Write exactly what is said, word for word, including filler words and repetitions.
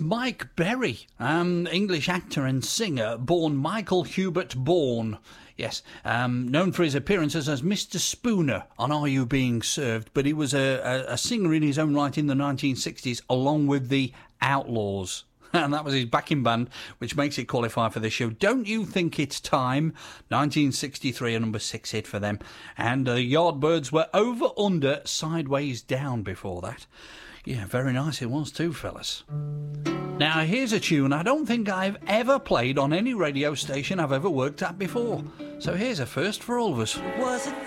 Mike Berry, um, English actor and singer, born Michael Hubert Bourne. Yes, um, known for his appearances as Mister Spooner on Are You Being Served, but he was a, a, a singer in his own right in the nineteen sixties, along with the Outlaws. And that was his backing band, which makes it qualify for this show. Don't You Think It's Time? nineteen sixty-three, a number six hit for them. And the uh, Yardbirds were over, under, sideways down before that. Yeah, very nice it was too, fellas. Now, here's a tune I don't think I've ever played on any radio station I've ever worked at before. So here's a first for all of us. Was it